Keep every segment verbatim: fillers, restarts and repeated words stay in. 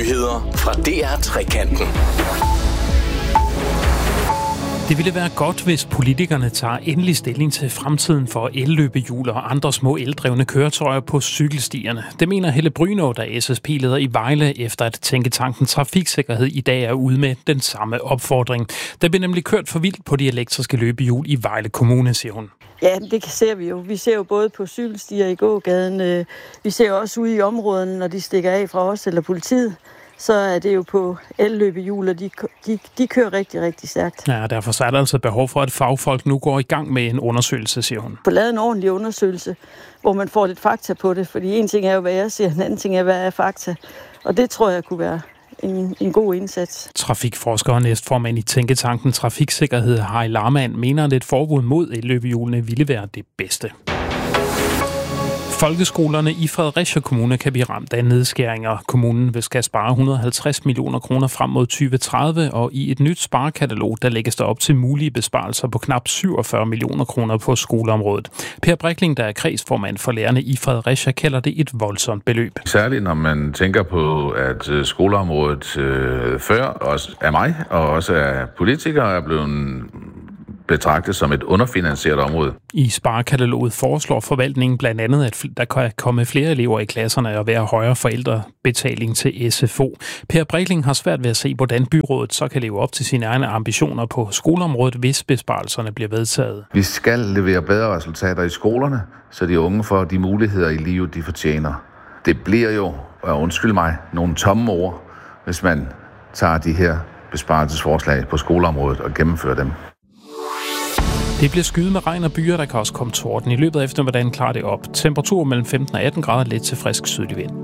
Nyheder fra D R Trekanten. Det ville være godt, hvis politikerne tager endelig stilling til fremtiden for elløbehjul og andre små eldrevne køretøjer på cykelstierne. Det mener Helle Brynå, der er S S P-leder i Vejle, efter at Tænketanken Trafiksikkerhed i dag er ude med den samme opfordring. Der bliver nemlig kørt for vildt på de elektriske løbehjul i Vejle Kommune, siger hun. Ja, det ser vi jo. Vi ser jo både på cykelstier i gågaden, vi ser også ude i områderne, når de stikker af fra os eller politiet. Så er det jo på elløbehjul, og de, de, de kører rigtig, rigtig stærkt. Ja, derfor er der altså behov for, at fagfolk nu går i gang med en undersøgelse, siger hun. Få lavet en ordentlig undersøgelse, hvor man får lidt fakta på det, fordi en ting er jo, hvad jeg siger, en anden ting er, hvad er fakta. Og det tror jeg kunne være en, en god indsats. Trafikforsker og næstformand i Tænketanken Trafiksikkerhed, Harry Larmann, mener, at et forbud mod elløbehjulene ville være det bedste. Folkeskolerne i Fredericia Kommune kan blive ramt af nedskæringer. Kommunen vil skal spare et hundrede og halvtreds millioner kroner frem mod tyve tredive, og i et nyt sparekatalog, der lægges der op til mulige besparelser på knap syvogfyrre millioner kroner på skoleområdet. Per Brikling, der er kredsformand for lærerne i Fredericia, kalder det et voldsomt beløb. Særligt når man tænker på, at skoleområdet øh, før også af mig og også af politikere er blevet betragtet som et underfinansieret område. I sparekataloget foreslår forvaltningen blandt andet, at der kan komme flere elever i klasserne og være højere forældrebetaling til S F O. Per Brikling har svært ved at se, hvordan byrådet så kan leve op til sine egne ambitioner på skoleområdet, hvis besparelserne bliver vedtaget. Vi skal levere bedre resultater i skolerne, så de unge får de muligheder i livet, de fortjener. Det bliver jo, og undskyld mig, nogle tomme ord, hvis man tager de her besparelsesforslag på skoleområdet og gennemfører dem. Det bliver skyet med regn og byer, der kan også komme torden. I løbet af eftermiddagen klarer det op. Temperatur mellem femten og atten grader, lidt til frisk sydlig vind.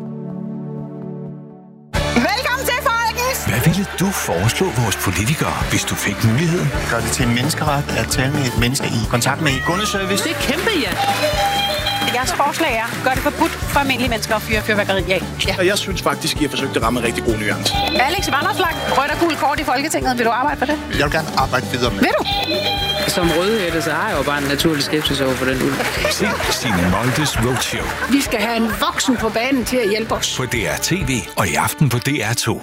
Velkommen til, folkens! Hvad ville du foreslå vores politikere, hvis du fik muligheden? Gør det til en menneskeret at tale med et menneske i kontakt med kundeservice. Det er kæmpe, ja! Jeres forslag er, gør det forbudt for almindelige mennesker at fyre fyrværkeri af. Ja. Og jeg synes faktisk, I har forsøgt at ramme en rigtig god nuance. Alex Vanopslagh, rødt og gult kort i Folketinget. Vil du arbejde for det? Jeg vil gerne arbejde videre med. Vil du? Som rødhætte, så har jeg jo bare en naturlig skepsis over for den ulv. Se Signe Moldes Roadshow. Vi skal have en voksen på banen til at hjælpe os. På D R T V og i aften på D R to.